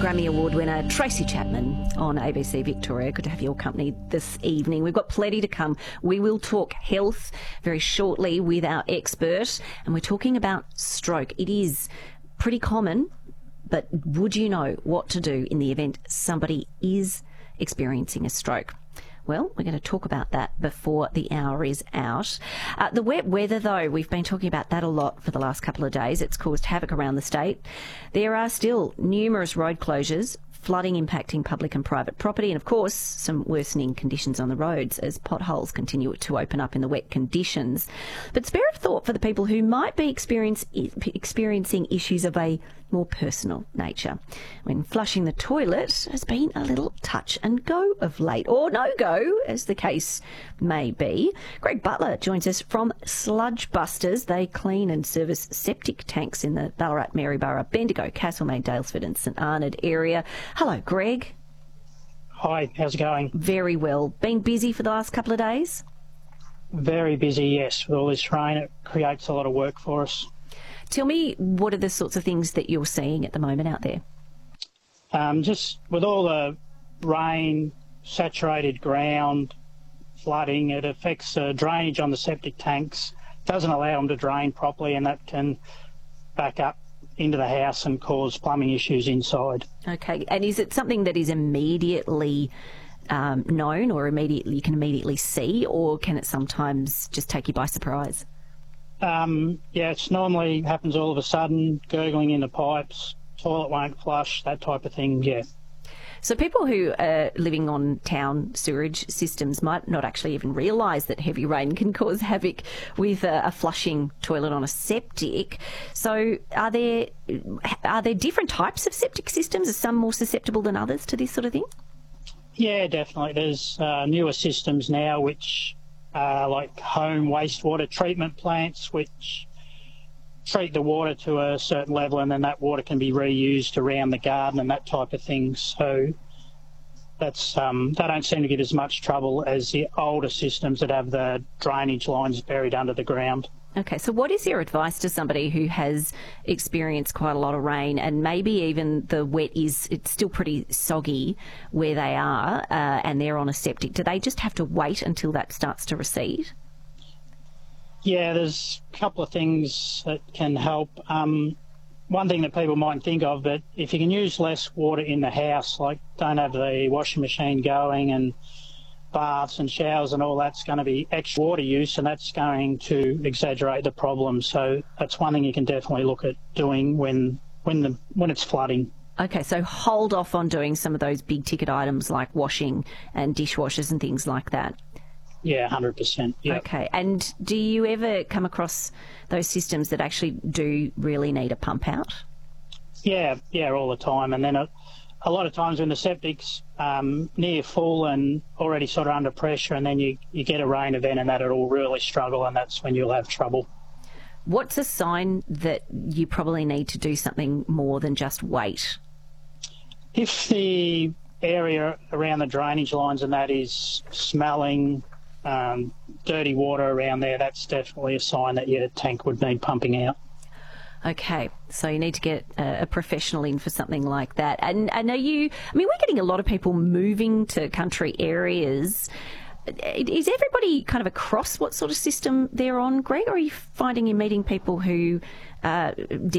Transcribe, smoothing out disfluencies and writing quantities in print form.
Grammy Award winner Tracy Chapman on ABC Victoria. Good to have your company this evening. We've got plenty to come. We will talk health very shortly with our expert, and we're talking about stroke. It is pretty common, but would you know what to do in the event somebody is experiencing a stroke? Well, we're going to talk about that before the hour is out. The wet weather, though, we've been talking about that a lot for the last couple of days. It's caused havoc around the state. There are still numerous road closures, flooding impacting public and private property, and, of course, some worsening conditions on the roads as potholes continue to open up in the wet conditions. But spare a thought for the people who might be experiencing issues of a more personal nature, when flushing the toilet has been a little touch and go of late, or no go, as the case may be. Greg Butler joins us from Sludge Busters. They clean and service septic tanks in the Ballarat, Maryborough, Bendigo, Castlemaine, Daylesford and St Arnaud area. Hello, Greg. Hi, how's it going? Very well. Been busy for the last couple of days? Very busy, yes. With all this rain, it creates a lot of work for us. Tell me, what are the sorts of things that you're seeing at the moment out there? Just with all the rain, saturated ground, flooding, it affects drainage on the septic tanks, doesn't allow them to drain properly, and that can back up into the house and cause plumbing issues inside. Okay, and is it something that is immediately known, or you can immediately see, or can it sometimes just take you by surprise? Yeah, it's normally happens all of a sudden, gurgling in the pipes, toilet won't flush, that type of thing, yeah. So people who are living on town sewage systems might not actually even realise that heavy rain can cause havoc with a flushing toilet on a septic. So are there different types of septic systems? Are some more susceptible than others to this sort of thing? Yeah, definitely. There's newer systems now which like home wastewater treatment plants, which treat the water to a certain level, and then that water can be reused around the garden and that type of thing. So that's they don't seem to get as much trouble as the older systems that have the drainage lines buried under the ground. Okay, so what is your advice to somebody who has experienced quite a lot of rain, and maybe even the wet it's still pretty soggy where they are, and they're on a septic? Do they just have to wait until that starts to recede? Yeah, there's a couple of things that can help. One thing that people might think of, but if you can use less water in the house, like don't have the washing machine going and baths and showers and all, that's going to be extra water use, and that's going to exaggerate the problem. So that's one thing you can definitely look at doing when it's flooding. Okay, so hold off on doing some of those big ticket items like washing and dishwashers and things like that. Yeah, 100%. Yep. Okay, and do you ever come across those systems that actually do really need a pump out? Yeah, all the time. And then a lot of times when the septic's near full and already sort of under pressure, and then you get a rain event and that, it'll really struggle, and that's when you'll have trouble. What's a sign that you probably need to do something more than just wait? If the area around the drainage lines and that is smelling, dirty water around there, that's definitely a sign that your tank would need pumping out. Okay, so you need to get a professional in for something like that. And we're getting a lot of people moving to country areas. Is everybody kind of across what sort of system they're on, Greg, or are you finding you're meeting people who